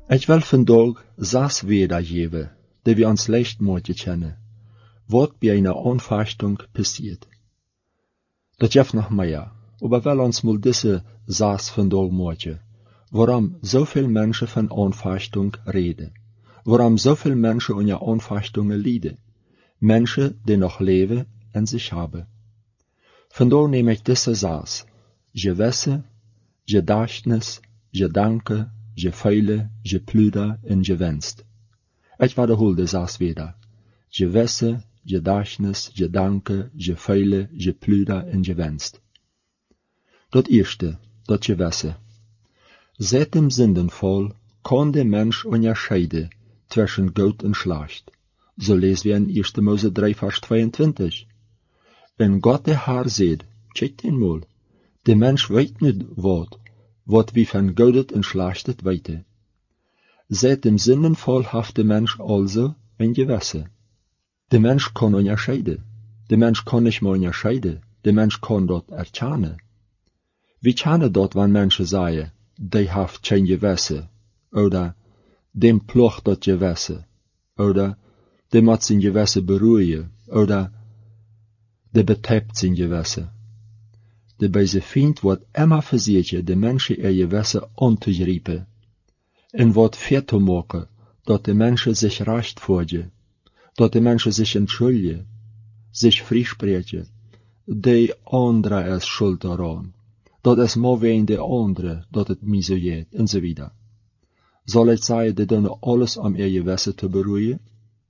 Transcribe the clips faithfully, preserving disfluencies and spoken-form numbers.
Ik wil vandaag zes wedergeven, die we ons leicht moeten kennen, wat bij een aanvechting passiert. Dat geeft nog meer, aber wel ons moet deze zes vandaag moeten, waarom zoveel mensen van aanvechting reden, waarom zoveel mensen onder aanvechtingen lijden, mensen die nog leven en zich hebben. Vandaag neem ik deze zes, gewisse, gedachtenis, gedanken, gevoelen, gepluder en gewenst. Ik wiederhole de zes weer. Gewisse, gedachtenis, gedanken, gevoelen, gepluder en gewenst. Dat eerste, dat gewisse. Seit dem Sündenfall kann der Mensch unterscheiden zwischen Gut und Schlecht. So lesen wir in eerste Mose drei, Vers zweiundzwanzig. En Gott der Herr sagt, check den mal, der Mensch weet nicht wat, wat wie van Goudet en Schlechtet weten. Seit dem Sündenfall hat der Mensch also ein Gewisse. Der Mensch kann unterscheiden. Der Mensch kann nicht mehr unterscheiden. Der Mensch kann dort erkennen. Wie kennen dort, wenn Menschen sagen, die hat kein Gewisse, oder dem plocht dat Gewisse, oder dem hat sein Gewisse beruhigen, oder der betreibt sein Gewisse. De böse Feind wordt immer versuchen, de mensen ihr Gewisse anzugreifen, en wordt fair te maken, dat de mensen zich recht voelen, dat de mensen zich entschuldigen, zich freispreken, de andere is schuld daran, dat is maar wegen de andere, dat het mij zo gaat, en zo wieder. Zal ik zeggen, die doen alles om ihr Gewisse te beruhigen?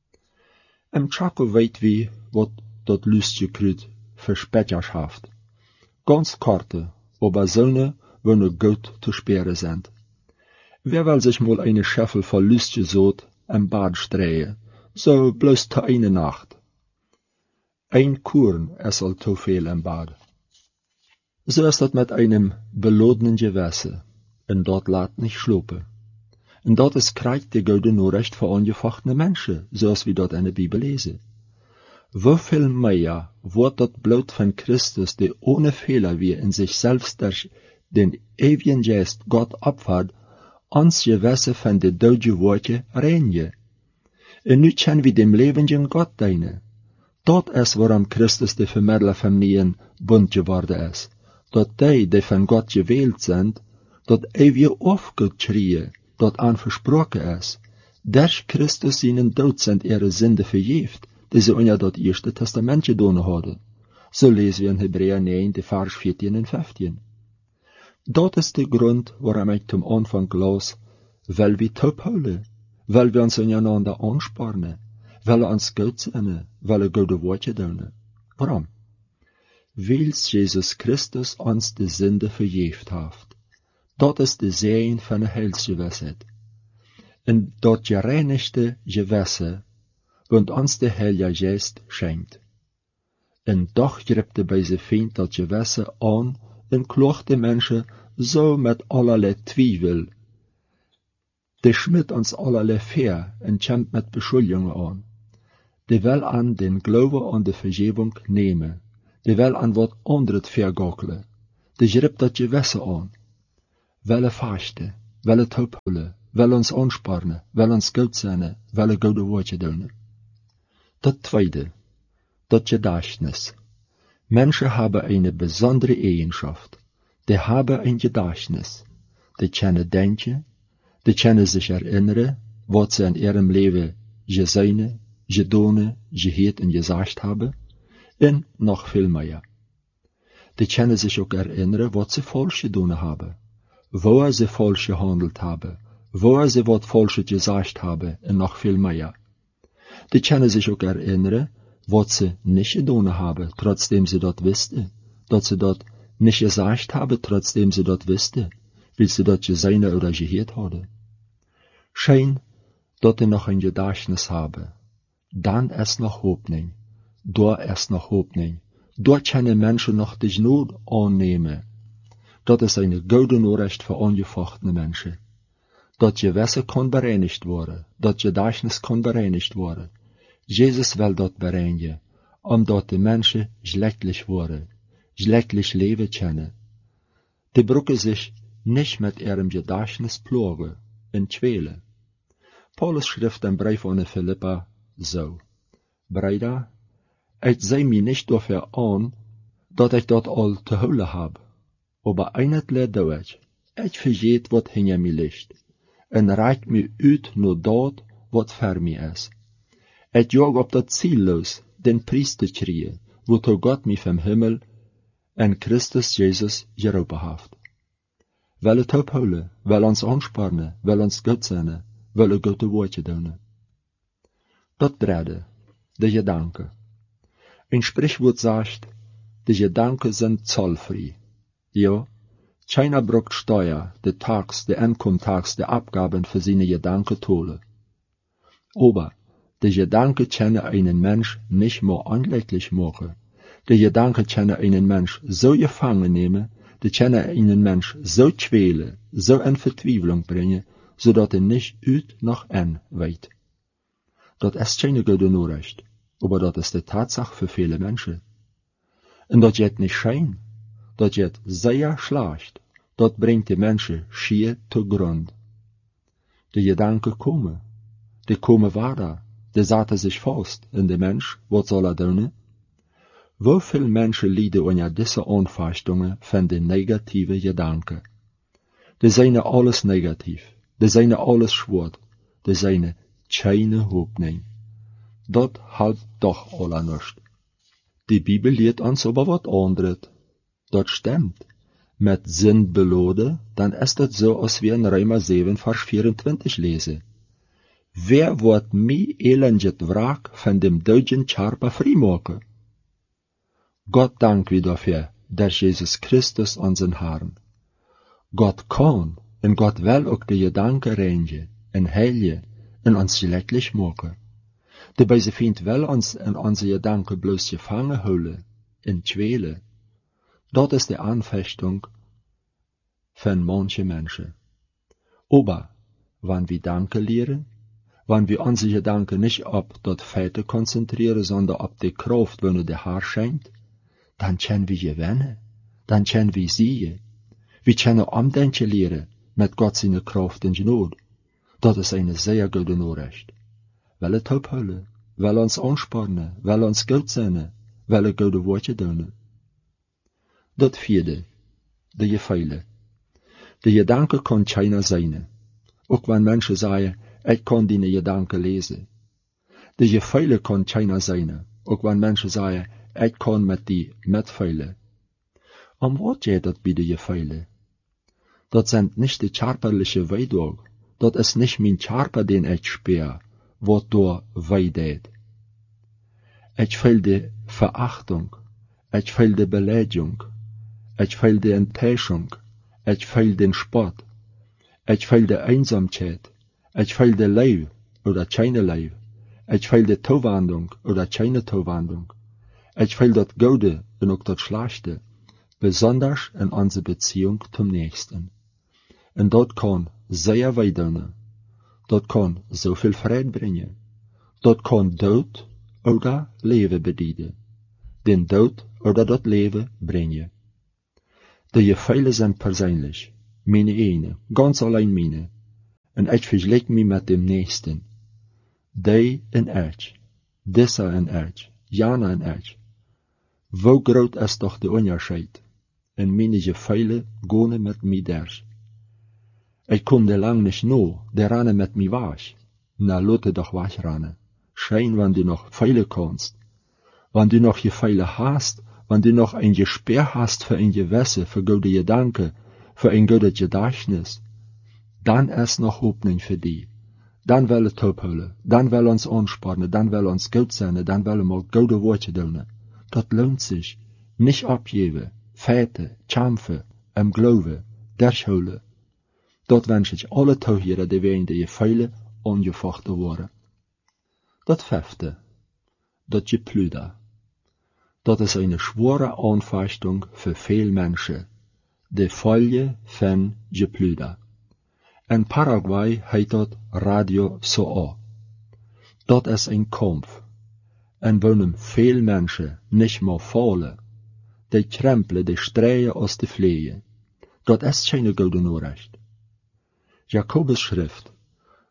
Im Chaco weet wie, wat dat lustige kruid verspäters heeft. Ganz korte, aber Sonne, wo nur gut zu sperren sind. Wer will sich mal eine Scheffel voll Lüstje Sod im Bad streuen, so bloß te eine Nacht. Ein Kuren ist al zu viel im Bad. So ist das mit einem belodenen Gewässer, und dort lässt nicht schlupen. Und dort ist kriegt die Gute nur recht für angefochtene Menschen, so als wir dort in der Bibel lesen. Wieviel mehr wird das Blut von Christus, der ohne Fehler wie in sich selbst durch den ewigen Geist Gott opfert, uns Gewässer von der deutschen Worte reinigen. Und nu können wir dem lebendigen Gott dienen. Dort ist, warum Christus der Vermittler vom neuen Bund geworden ist. Dort die, die von Gott gewählt sind, dort ewig aufgeschrien, dort an versprochen ist. Durch Christus seinen Tod sind ihre Sünde verjäft, die sie unter das erste Testament getan hadden. So lesen wir in Hebräer neun, die Vers vierzehn und fünfzehn. Dat ist der Grund, warum ich zum Anfang las, weil wir taubholen, weil wir uns untereinander anspornen, weil wir uns gut sind, weil wir gute Worte tun. Warum? Weil Jesus Christus uns die Sünde verjäft hat. Dat ist der Segen von der Heilsgewissheit. Und dat gereinigte Gewisse, und uns der Heilige Geist schenkt. En doch greift der böse Feind dat Gewisse an und klocht die Menschen so mit allerlei Zweifel. Der schmidt uns allerlei Fehr und kämpft mit Beschuldigungen an. Die will an den Glauben an die Vergebung nehmen. Die will an wat anderes vergokelen. Die greift dat Gewisse an. Will fasten, will taubholen, will uns anspornen, will uns gut sein, will gute Worte tun. Dat tweede, dat Gedächtnis. Menschen haben eine besondere Eigenschaft. Die haben ein Gedächtnis. Die können denken, die können sich erinnern, was sie in ihrem Leben gesehen, getan, gehört und gesagt haben, und noch viel mehr. Die können sich auch erinnern, was sie falsch getan haben, wo sie falsch gehandelt haben, wo sie was Falsches gesagt haben, und noch viel mehr. Die können sich auch erinnern, was sie nicht getan haben, trotzdem sie dort wussten, dass sie dort nicht gesagt haben, trotzdem sie dort wussten, weil sie dort gesehen oder gehört haben. Schein, dass sie noch ein Gedächtnis haben. Dann ist noch Hoffnung. Dort ist noch Hoffnung. Dort können Menschen noch die Not annehmen. Das ist eine gute Nachricht für angefochtene Menschen. Dat Gewisse kann bereinigt worden, dat Gedächtnis kann bereinigt worden. Jesus will dat bereinigen, omdat de Menschen schlechtlich worden, schlechtlich leben können. Die brücken sich nicht mit ihrem Gedächtnis plagen und quälen. Paulus schrift een brief aan de Philippa zo. Brüder, ik zei mij niet dafür aan, dat ik dat al te houden heb. Aber einet leer doe ik, ik vergeet wat hinter mij ligt, en reik mij uit naar dat wat voor mij is. Ik jag op dat ziel los, den prijs te krijgen, waartoe God mij van Himmel en Christus Jezus geroepen heeft. Wel het ophouden, wel ons aanspannen, wel ons goed zijn, wel een goede woordje doen. Dat derde, de gedanken. Een sprichwoord zegt, de gedanken zijn zollvrij. Ja, keiner brucht Steuer, de Tax, de Einkommentax, de Abgaben für seine Gedanken tole. Aber, de Gedanken können einen Mensch nicht mehr anlässlich machen. De Gedanken können einen Mensch so gefangen nehmen, die können einen Mensch so quälen, so in Vertwijfelung brengen, zodat er nicht uit noch ein weet. Dat ist keine gute Nachricht, aber dat ist die Tatsache für viele Menschen. Und dat geht nicht schön, dat geht sehr schlecht, dat bringt die Menschen schier zu Grund. Die Gedanken kommen, die kommen weiter, die zetten sich fast in de Mensch, wat soll er doen? Woveel Menschen lijden onder deze aanvastingen van de negatieve Gedanken? Die zijn alles negatief, die zijn alles schwert, die zijn keine Hoffnung. Dat houdt doch alle nicht. Die Bibel leert ons aber wat anderes. Dat stimmt. Met Sinn beladen, dann ist das so, als wir in Römer sieben, Vers vierundzwanzig lesen. Wer wird mij elendet wraak van dem duizend Charpa vrijmaken? Gott dank wir dafür, dass Jesus Christus unseren Herrn. Gott kann und Gott will auch die Gedanken reinigen und heilen und uns glücklich machen. De böse Feind will uns in unsere Gedanken bloß gefangen holen und quälen. Dat ist die Anfechtung von manchen Menschen. Aber, wenn wir Danke lehren, wenn wir unsere Gedanken nicht auf das Fette konzentrieren, sondern auf die Kraft, wenn der Herr schenkt, dann können wir gewinnen, dann können wir siegen. Wir können umdenken lehren mit Gott seine Kraft und Gnade. Das ist eine sehr gute Nachricht. Will het ophouden, will uns anspannen, will uns gut sein, will een gute Worte doen. Dat vierde, de Gefühle. De Gedanken kann keiner sein. Auch wenn Menschen sagen, ich kann die Gedanken lesen. De Gefühle kann keiner sein. Auch wenn Menschen sagen, ich kann mit die mitfühlen. Um was geht das bei den Gefühlen? Das sind nicht die körperliche Weidung. Das ist nicht mein Körper, den ich spüre, was da weidet. Ich fühle die Verachtung. Ich fühle die Beleidigung. Ich fühle die Enttäuschung. Ich fühle den Spott. Ich fühle die Einsamkeit. Ich fühle die Leid oder keine Leid. Ich fühle die Zuwendung oder keine Zuwendung. Ich fühle das Gute und auch das Schlechte, besonders in unserer Beziehung zum Nächsten. Und das kann sehr weit tun. Das kann so viel Frieden bringen. Das kann Tod oder Leben bedeuten. Den Tod oder das Leben bringen. Die Gefühle sind persönlich, meine eine, ganz allein meine. Und ich vergleiche mich mit dem Nächsten. Die in ich, dieser in ich, jana in ich. Wo groot ist doch der Unterschied? Und meine Gefühle gehen mit mir durch. Ich komme lang nicht nur, der rennen mit mir weg. Na, lotte doch wegrennen. Schein, wenn du noch Feile kannst. Wenn du noch Gefühle hast, wenn du noch ein Gespür hast für ein Gewässer, für gute Gedanken, für ein gutes Gedächtnis, dann ist noch Hoffnung für die. Dann will es aufholen, dann will uns anspannen, dann will uns gut sein, dann will mal gute Worte tun. Das lohnt sich. Nicht abgeben, feten, kämpfen, im Glauben, durchholen. Dat wens ich alle Zuhörer, die während die Gefühle angefochten worden. Dat fünfte, dat Geplüder. Dat ist eine schwere Anfechtung für viele Menschen. Die Folge von Geplüder. In Paraguay heißt das Radio Soa. Dat ist ein Kampf. En wonen viele Menschen nicht mehr fallen. Die krempeln die Streien aus die Flehe. Dat ist keine gute Nachricht. Jakobus schrift,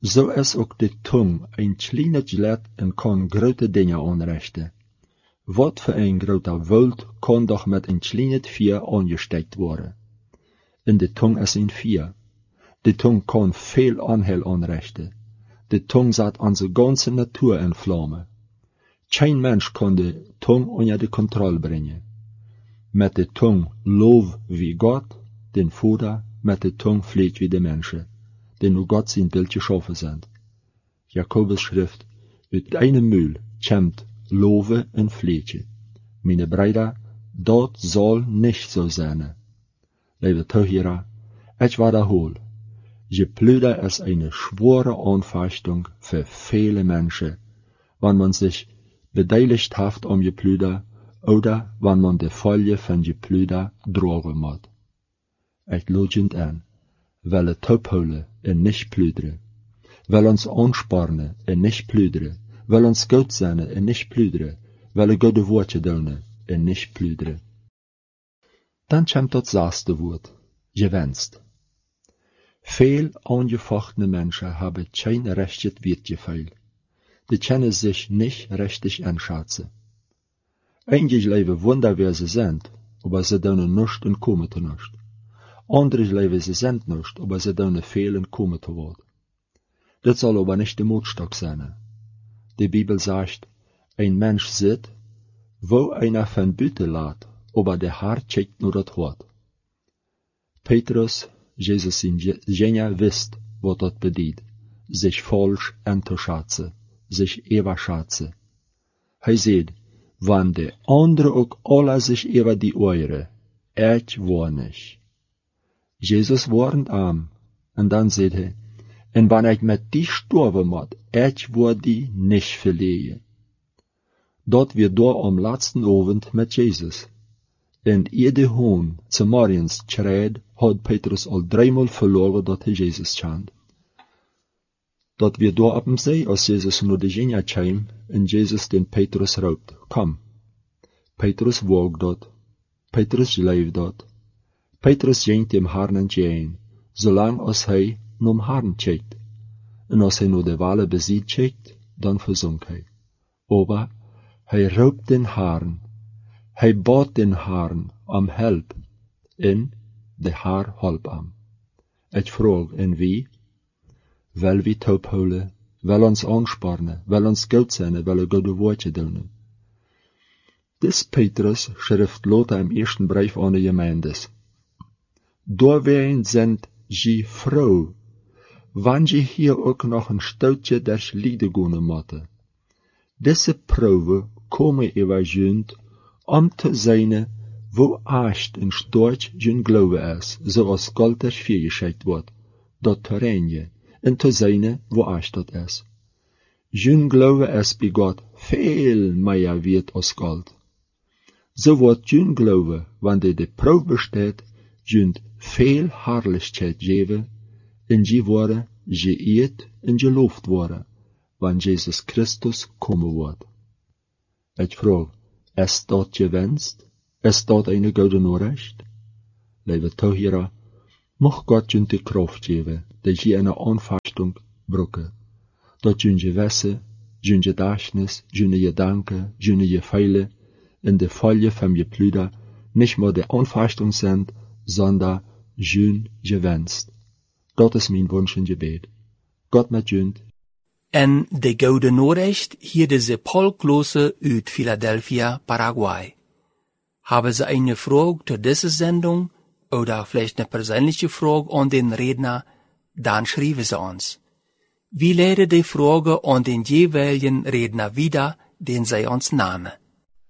so is ook de tong een kleine gelet en kan grote dingen aanrichten. Wat voor een grote wild kan doch met een kleine vier aangesteckt worden. En de tong is een vier. De tong kan veel aanhel aanrichten. De tong zet onze ganze natuur in vlammen. Geen mens kan de tong onder de controle brengen. Met de tong loof wie God, den Vader, met de tong vleet wie de mensen, die nu God zijn beeld geschaffen zijn. Jacobus schrift, uit een muil komt loven en vleetje. Meine Brüder, dat zal niet zo zijn. Lieve toehoorder, ik wiederhole. Geplüder is eine schwere Anfechtung für viele Menschen, wenn man sich beteiligt hat am Geplüder oder wenn man die Folge von Geplüder dragen muss. Ich logend an, weil es topholen en nicht plüderen, weil uns anspornen en nicht plüderen, weil uns gut sein en nicht plüderen, weil gute Worte doen en nicht plüderen. Dann kommt das sechste Wort, gewenst. Veel angefochtene Menschen haben kein rechtes Wertgefühl. Die können sich nicht richtig einschätzen. Einige leben wunder, wer sie sind, aber sie tun nichts und kommen zu nichts. Andere leben, sie sind nichts, aber sie tun viel und kommen zu Wort. Das soll aber nicht der Mutstock sein. Die Bibel sagt, ein Mensch sieht, wo einer von Büte lässt, aber der Herr checkt nur das Wort. Petrus, Jesus sein Genier wisst, was das bedeutet, sich falsch anzuschätzen, sich überschätzen. Er sagt, wenn die andere auch alle sich über die eure, ich war nicht. Jesus warnt am, und dann sagt er, und wenn ich mit die sterben muss, ich war die nicht verlieren. Dort wir da am letzten Abend mit Jesus. En jede hoon zu Mariens schreit, hat Petrus al dreimal verloren, dat hij Jesus kent. Dat wir da op dem See, als Jesus nur de Genia kwam, en Jesus den Petrus raubt, kom. Petrus wog dat. Petrus leeft dat. Petrus ging dem Herrn entgegen, zolang als hij nom Herrn kijkt. En als hij nur de wale beziet kijkt, dan verzonk hij. Aber hij raubt den Herrn. Hij bat den Herrn om help, en de Herr halp am. Ik vraag, en wie? Wel wie taupholen, wel ons aanspornen, wel ons goed zijn, wel een goede woordje doen. Dis Petrus schrift Lothar im ersten Brief an die Gemeindes. Doorween sind je Frau, wann je hier ook nog een stoutje des Lieden gehen motte. Diese Probe komme evaluiert, om te zijn, wo echt en storch jun Glaube is, zoals Gold er viergeschickt wordt, dat terrein en te zijn, wo echt dat is. Jun Glaube is bij God veel meer wert als Gold. So wordt jun Glaube, wanneer de Probe besteht, jun veel Herrlichkeit geven, en je worden geëerd en geloofd worden, wanneer Jesus Christus komen wordt. Ik vraag, is dat gewenst? Is dat een goede Nachricht? Lieve toehoorder, mag God je de kracht geven, dat je een aanvechting brokken, dat je gewissen, je gedächtnis, je gedanken, je gefühle in de Folge van je Brüder nicht mehr de aanvechting zijn, sondern je gewenst. Dat is mijn Wunsch en Gebet. God met je. En de Gouden Nachricht hier deze Paul Klose uit Philadelphia, Paraguay. Haben Sie eine Frage zu dieser Sendung oder vielleicht eine persönliche Frage an den Redner, dann schreiben Sie uns. Wir leiten die Frage an den jeweiligen Redner wieder, den Sie uns nahmen.